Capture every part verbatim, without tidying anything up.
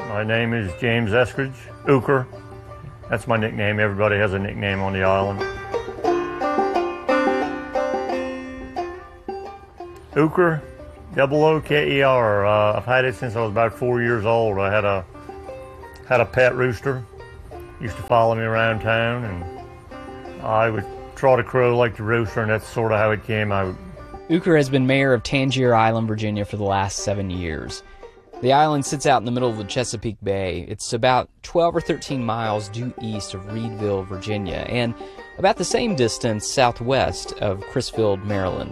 My name is James Eskridge, Ooker. That's my nickname. Everybody has a nickname on the island. Ooker, double O K E R. Uh, I've had it since I was about four years old. I had a had a pet rooster. Used to follow me around town, and I would try to crow like the rooster, and that's sort of how it came out. Ooker has been mayor of Tangier Island, Virginia for the last seven years. The island sits out in the middle of the Chesapeake Bay. It's about twelve or thirteen miles due east of Reedville, Virginia, and about the same distance southwest of Crisfield, Maryland.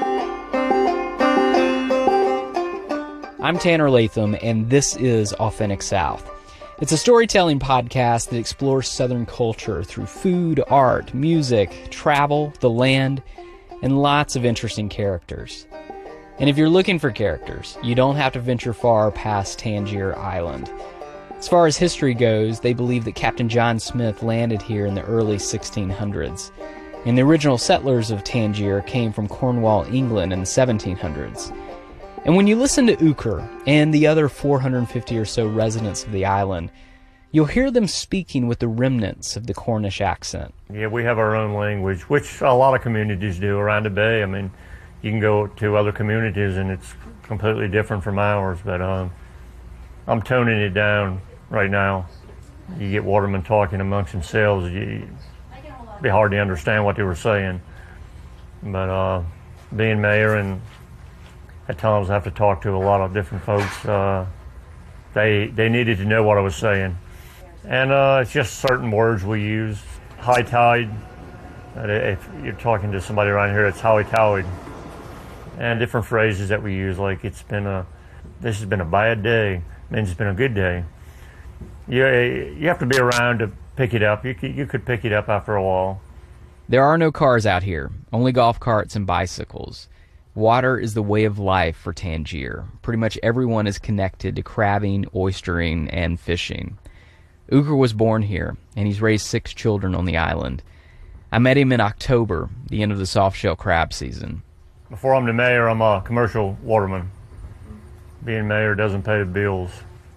I'm Tanner Latham, and this is Authentic South. It's a storytelling podcast that explores Southern culture through food, art, music, travel, the land, and lots of interesting characters. And if you're looking for characters, you don't have to venture far past Tangier Island. As far as history goes, they believe that Captain John Smith landed here in the early sixteen hundreds, and the original settlers of Tangier came from Cornwall, England in the seventeen hundreds. And when you listen to Ooker and the other four hundred fifty or so residents of the island, you'll hear them speaking with the remnants of the Cornish accent. Yeah, we have our own language, which a lot of communities do around the bay. I mean, you can go to other communities and it's completely different from ours, but um, I'm toning it down right now. You get watermen talking amongst themselves, you, it'd be hard to understand what they were saying. But uh, being mayor, and at times I have to talk to a lot of different folks, uh, they they needed to know what I was saying. And uh, it's just certain words we use. High tide, if you're talking to somebody around here, it's howie towed. And different phrases that we use, like it's been a, this has been a bad day, means it's been a good day. You, you have to be around to pick it up. You could, you could pick it up after a while. There are no cars out here, only golf carts and bicycles. Water is the way of life for Tangier. Pretty much everyone is connected to crabbing, oystering, and fishing. Ooker was born here, and he's raised six children on the island. I met him in October, the end of the soft-shell crab season. Before I'm the mayor, I'm a commercial waterman. Being mayor doesn't pay the bills.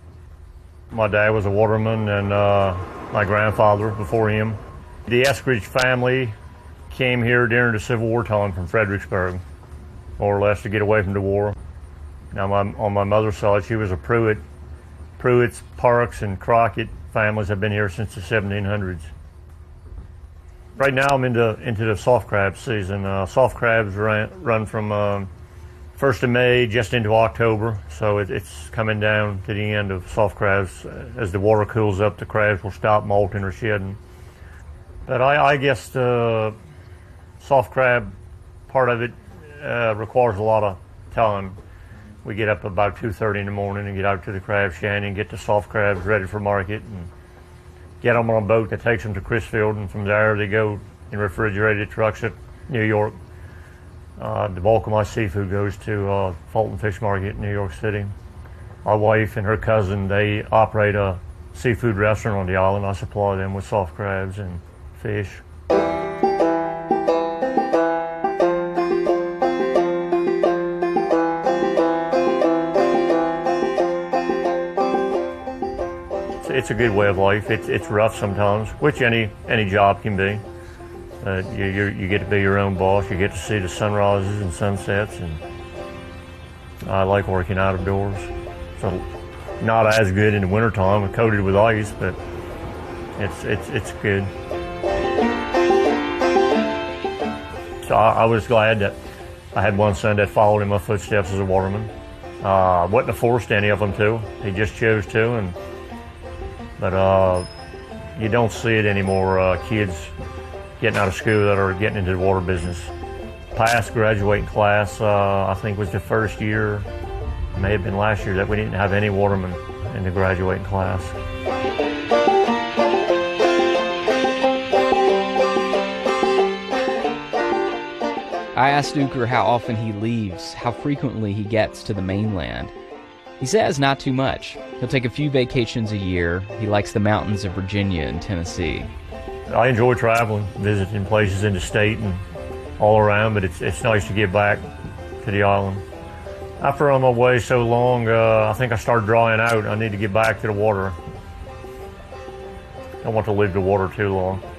My dad was a waterman, and uh, my grandfather before him. The Eskridge family came here during the Civil War time from Fredericksburg, more or less to get away from the war. Now, my, on my mother's side, she was a Pruitt. Pruitt's, Parks, and Crockett families have been here since the seventeen hundreds. Right now I'm into into the soft crab season. Uh, soft crabs run, run from um, first of May just into October, so it, it's coming down to the end of soft crabs. As the water cools up, the crabs will stop molting or shedding. But I, I guess the soft crab part of it uh, requires a lot of time. We get up about two thirty in the morning and get out to the crab shanty and get the soft crabs ready for market, and get them on a boat that takes them to Crisfield, and from there they go in refrigerated trucks at New York. Uh, the bulk of my seafood goes to uh, Fulton Fish Market in New York City. My wife and her cousin, they operate a seafood restaurant on the island. I supply them with soft crabs and fish. It's a good way of life. It's it's rough sometimes, which any any job can be. Uh, you you you get to be your own boss. You get to see the sunrises and sunsets, and I like working out of doors. So not as good in the wintertime, coated with ice, but it's it's it's good. So I, I was glad that I had one son that followed in my footsteps as a waterman. Uh, I wouldn't have forced any of them to. He just chose to, and. But uh, you don't see it anymore, uh, kids getting out of school that are getting into the water business. Past graduating class, uh, I think was the first year, may have been last year, that we didn't have any watermen in the graduating class. I asked Ooker how often he leaves, how frequently he gets to the mainland. He says not too much. He'll take a few vacations a year. He likes the mountains of Virginia and Tennessee. I enjoy traveling, visiting places in the state and all around, but it's it's nice to get back to the island. After I'm away so long, uh, I think I started drying out. I need to get back to the water. I don't want to leave the water too long.